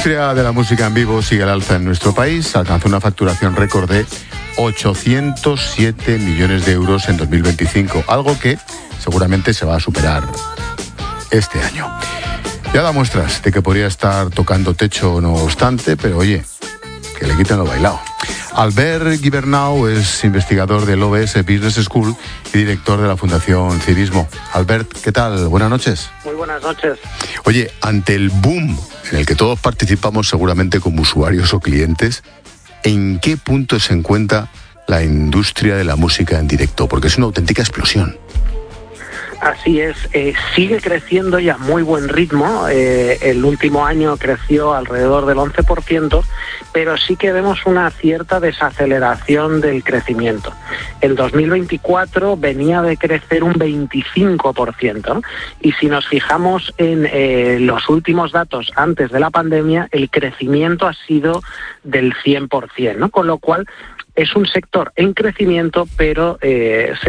industria de la música en vivo sigue al alza en nuestro país. Alcanzó una facturación récord de 807 millones de euros en 2025, algo que seguramente se va a superar este año. Ya da muestras de que podría estar tocando techo no obstante, pero oye, que le quiten lo bailado. Albert Gibernau es investigador del OBS Business School y director de la Fundación Civismo. Albert, ¿qué tal? Buenas noches. Muy buenas noches. Oye, ante el boom en el que todos participamos seguramente como usuarios o clientes, ¿en qué punto se encuentra la industria de la música en directo? Porque es una auténtica explosión. Así es, sigue creciendo y a muy buen ritmo. El último año creció alrededor del 11%, pero sí que vemos una cierta desaceleración del crecimiento. En 2024 venía de crecer un 25%, y si nos fijamos en los últimos datos antes de la pandemia, el crecimiento ha sido del 100%, ¿no? Con lo cual es un sector en crecimiento, pero se